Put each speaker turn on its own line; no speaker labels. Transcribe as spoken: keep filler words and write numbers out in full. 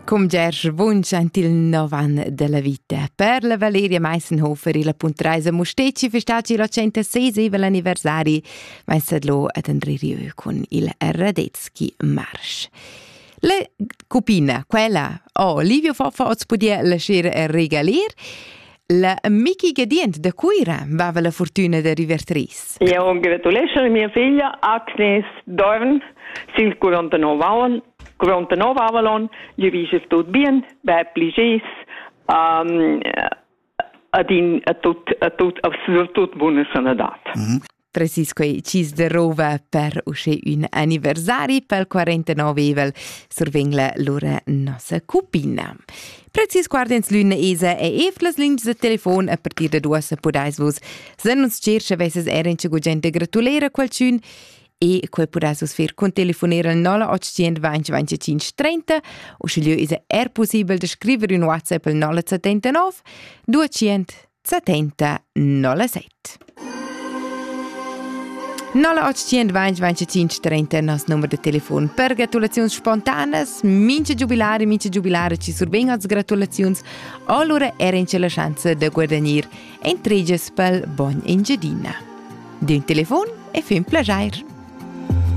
Cum Gerge Wunsch antil novan della vita. Per la Valeria Meissenhofer e la Puntreisa Musteci festaggi lo centosei l'anniversari, ma sedlo ad Andriu con il Radetzky Marsch. La cupina, quella, oh, Livio Foffa oz podia lasciare regalir, la Miki Gadient da Cuira vava la fortuna de rivertris.
Ja, gratulation mia figlia Agnes Dorn, sil quarantanove anni, quarantanove avalon, gli dice tutto bien, bei pliges, um, a din a tut a tut a tut buona sanadat.
Mm-hmm. Precis quei cis de rova per usce un anniversari pel quarantanove evel survengla lura nossa cupina. Precis guardens l'una esa e eflas lins de telefon a partir de duas se podais vos se non scercha vesses erenche gugente gratulera qualcun e quei podais vos fer con telefonera al nola ottocento venti venticinque trenta o scegliu esa er possibel de scrivere un WhatsApp al nola settantanove duecento settanta nola sette. nola ottocento venti venticinque trenta nos numero de telefon per gratulazions spontanas, mince giubilare, mince giubilare ci survengono gratulazions, allora erenche la chance de guadagnir entreges pel bon engiadina. D'un telefon e fin plagiar.